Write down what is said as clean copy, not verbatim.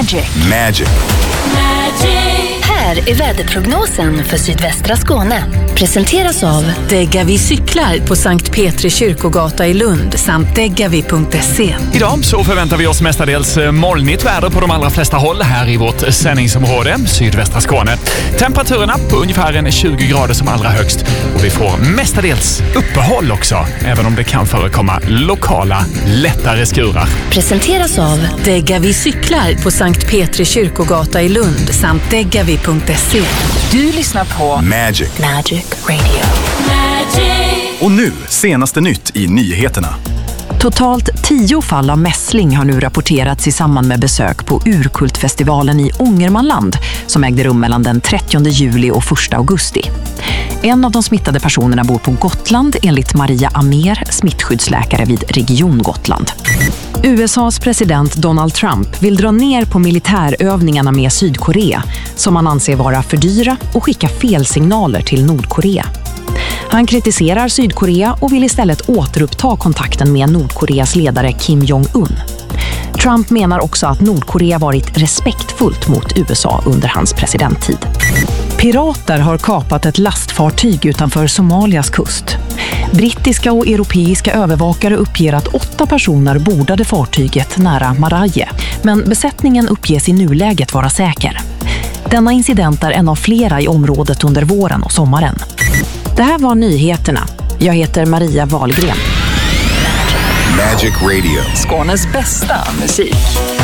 Magic. Här är väderprognosen för sydvästra Skåne. Presenteras av Degavi cyklar på Sankt Petri kyrkogata i Lund samt degavi.se. Idag så förväntar vi oss mestadels molnigt väder på de allra flesta håll här i vårt sändningsområde, sydvästra Skåne. Temperaturerna på ungefär 20 grader som allra högst. Och vi får mestadels uppehåll också, även om det kan förekomma lokala, lättare skurar. Presenteras av Degavi cyklar på Sankt Petri kyrkogata i Lund samt degavi.se. Du lyssnar på Magic Radio. Och nu, senaste nytt i nyheterna. Totalt 10 fall av mässling har nu rapporterats i samband med besök på Urkultfestivalen i Ångermanland som ägde rum mellan den 30 juli och 1 augusti. En av de smittade personerna bor på Gotland enligt Maria Amer, smittskyddsläkare vid Region Gotland. USAs president Donald Trump vill dra ner på militärövningarna med Sydkorea som han anser vara för dyra och skicka fel signaler till Nordkorea. Han kritiserar Sydkorea och vill istället återuppta kontakten med Nordkoreas ledare Kim Jong-un. Trump menar också att Nordkorea varit respektfullt mot USA under hans presidenttid. Pirater har kapat ett lastfartyg utanför Somalias kust. Brittiska och europeiska övervakare uppger att 8 personer bordade fartyget nära Maraje, men besättningen uppges i nuläget vara säker. Denna incident är en av flera i området under våren och sommaren. Det här var nyheterna. Jag heter Maria Wahlgren. Radio. Skånes bästa musik.